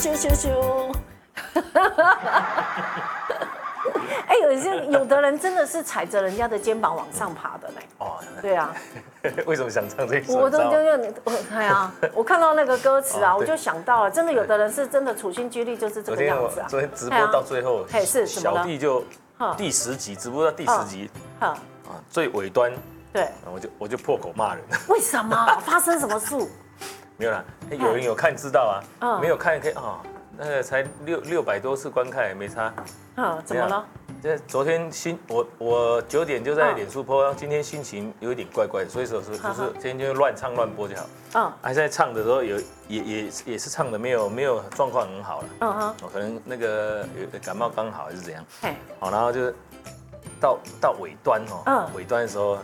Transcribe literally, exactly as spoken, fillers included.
咻咻咻。哎，有些有的人真的是踩着人家的肩膀往上爬的嘞。哦，对啊。 为什么想唱这首？ 我都就就哎呀，我看到那个歌词啊，我就想到了，真的有的人是真的处心积虑就是这个样子啊。 昨天直播到最后， 哎是小弟就第十集直播到第十集，啊最尾端，对，我就我就破口骂人。 为什么？发生什么事？ 没有啦，有人有看知道啊，没有看可以啊。那个才六六百多次观看，也没差。 嗯，怎么了？ 这昨天心我我九点就在脸书 po， 今天心情有一点怪怪的，所以说是就是今天就乱唱乱播就好。嗯，还在唱的时候有也也也是唱的没有没有状况很好了。嗯哼，可能那个有感冒刚好还是怎样。嘿，好，然后就是到到尾端哦，尾端的时候